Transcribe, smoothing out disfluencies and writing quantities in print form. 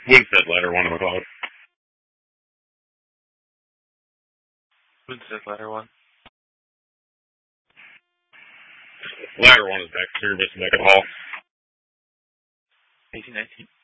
Winstead, ladder 1 of McLeod. Winstead, ladder 1. Ladder 1 is back service back at hall. 1819.